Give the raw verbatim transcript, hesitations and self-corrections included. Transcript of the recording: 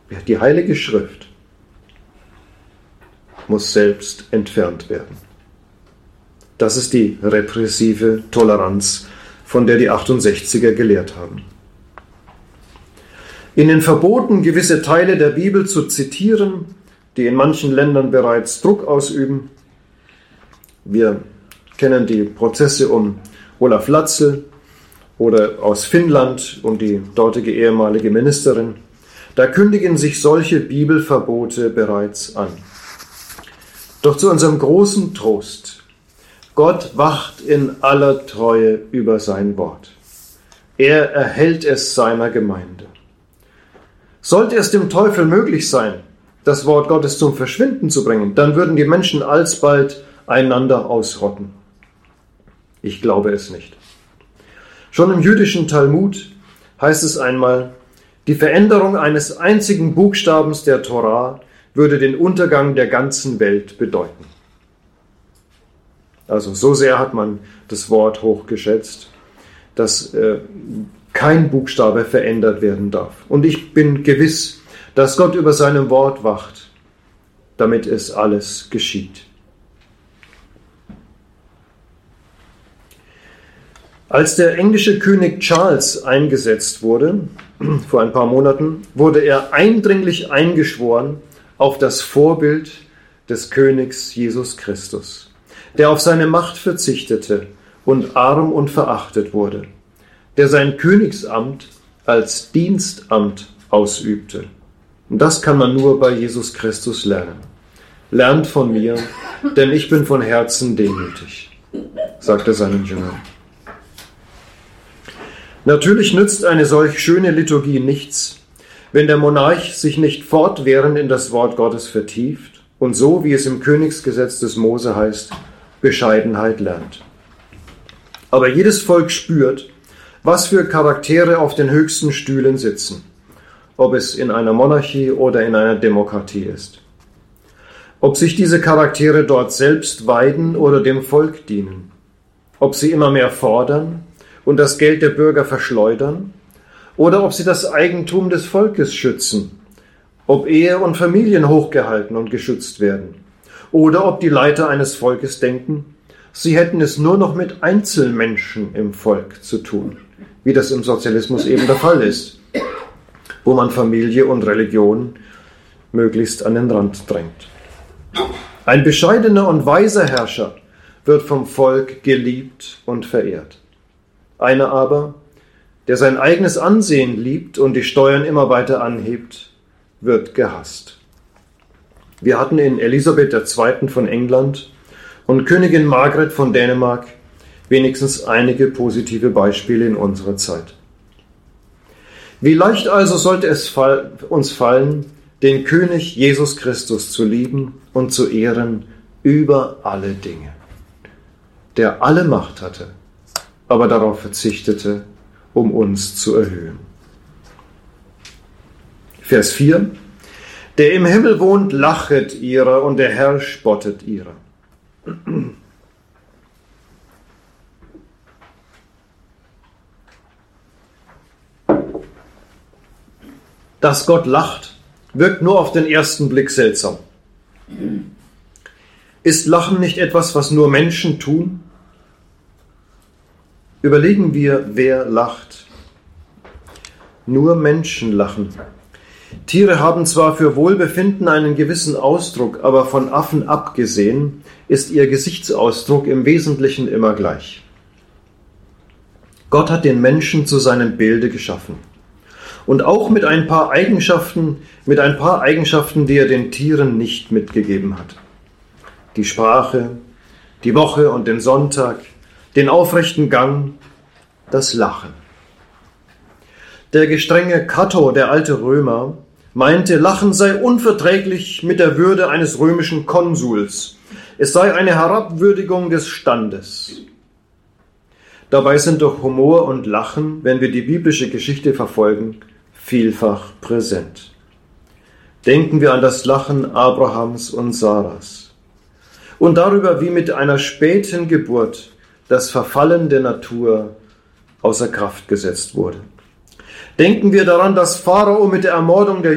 Die Heilige Schrift muss selbst entfernt werden. Das ist die repressive Toleranz, von der die achtundsechziger gelehrt haben. In den Verboten, gewisse Teile der Bibel zu zitieren, die in manchen Ländern bereits Druck ausüben. Wir kennen die Prozesse um Olaf Latzel oder aus Finnland um die dortige ehemalige Ministerin. Da kündigen sich solche Bibelverbote bereits an. Doch zu unserem großen Trost: Gott wacht in aller Treue über sein Wort. Er erhält es seiner Gemeinde. Sollte es dem Teufel möglich sein, das Wort Gottes zum Verschwinden zu bringen, dann würden die Menschen alsbald einander ausrotten. Ich glaube es nicht. Schon im jüdischen Talmud heißt es einmal, die Veränderung eines einzigen Buchstabens der Torah würde den Untergang der ganzen Welt bedeuten. Also so sehr hat man das Wort hochgeschätzt, dass äh, kein Buchstabe verändert werden darf. Und ich bin gewiss, dass Gott über seinem Wort wacht, damit es alles geschieht. Als der englische König Charles eingesetzt wurde, vor ein paar Monaten, wurde er eindringlich eingeschworen auf das Vorbild des Königs Jesus Christus, der auf seine Macht verzichtete und arm und verachtet wurde, der sein Königsamt als Dienstamt ausübte. Und das kann man nur bei Jesus Christus lernen. Lernt von mir, denn ich bin von Herzen demütig, sagt er seinen Jüngern. Natürlich nützt eine solch schöne Liturgie nichts, wenn der Monarch sich nicht fortwährend in das Wort Gottes vertieft und so, wie es im Königsgesetz des Mose heißt, Bescheidenheit lernt. Aber jedes Volk spürt, was für Charaktere auf den höchsten Stühlen sitzen, ob es in einer Monarchie oder in einer Demokratie ist. Ob sich diese Charaktere dort selbst weiden oder dem Volk dienen, ob sie immer mehr fordern und das Geld der Bürger verschleudern, oder ob sie das Eigentum des Volkes schützen, ob Ehe und Familien hochgehalten und geschützt werden, oder ob die Leiter eines Volkes denken, sie hätten es nur noch mit Einzelmenschen im Volk zu tun, wie das im Sozialismus eben der Fall ist, wo man Familie und Religion möglichst an den Rand drängt. Ein bescheidener und weiser Herrscher wird vom Volk geliebt und verehrt. Einer aber, der sein eigenes Ansehen liebt und die Steuern immer weiter anhebt, wird gehasst. Wir hatten in Elisabeth der Zweiten von England und Königin Margret von Dänemark wenigstens einige positive Beispiele in unserer Zeit. Wie leicht also sollte es uns fallen, den König Jesus Christus zu lieben und zu ehren über alle Dinge, der alle Macht hatte, aber darauf verzichtete, um uns zu erhöhen. Vers vier. Der im Himmel wohnt, lachet ihrer, und der Herr spottet ihrer. Dass Gott lacht, wirkt nur auf den ersten Blick seltsam. Ist Lachen nicht etwas, was nur Menschen tun? Überlegen wir, wer lacht. Nur Menschen lachen. Tiere haben zwar für Wohlbefinden einen gewissen Ausdruck, aber von Affen abgesehen ist ihr Gesichtsausdruck im Wesentlichen immer gleich. Gott hat den Menschen zu seinem Bilde geschaffen. Und auch mit ein paar Eigenschaften, mit ein paar Eigenschaften, die er den Tieren nicht mitgegeben hat. Die Sprache, die Woche und den Sonntag, den aufrechten Gang, das Lachen. Der gestrenge Cato, der alte Römer, meinte, Lachen sei unverträglich mit der Würde eines römischen Konsuls. Es sei eine Herabwürdigung des Standes. Dabei sind doch Humor und Lachen, wenn wir die biblische Geschichte verfolgen, vielfach präsent. Denken wir an das Lachen Abrahams und Saras und darüber, wie mit einer späten Geburt das Verfallen der Natur außer Kraft gesetzt wurde. Denken wir daran, dass Pharao mit der Ermordung der